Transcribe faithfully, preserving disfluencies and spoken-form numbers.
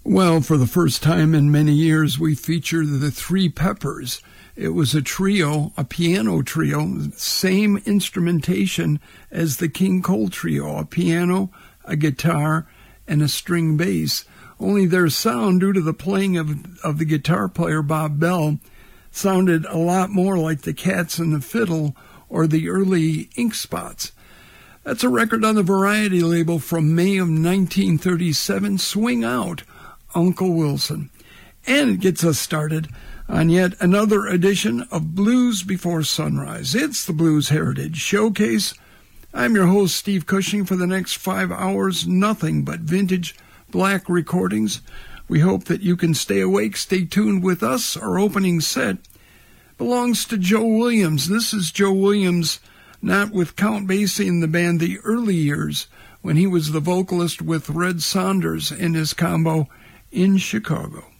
Well, for the first time in many years, we featured the Three Peppers. It was a trio, a piano trio, same instrumentation as the King Cole Trio, a piano, a guitar, and a string bass. Only their sound, due to the playing of, of the guitar player Bob Bell, sounded a lot more like the Cats and the Fiddle or the early Ink Spots. That's a record on the Variety label from May of nineteen thirty-seven, Swing Out, Uncle Wilson. And it gets us started on yet another edition of Blues Before Sunrise. It's the Blues Heritage Showcase. I'm your host, Steve Cushing. For the next five hours, nothing but vintage black recordings. We hope that you can stay awake, stay tuned with us. Our opening set belongs to Joe Williams. This is Joe Williams, not with Count Basie in the band, the early years, when he was the vocalist with Red Saunders in his combo in Chicago.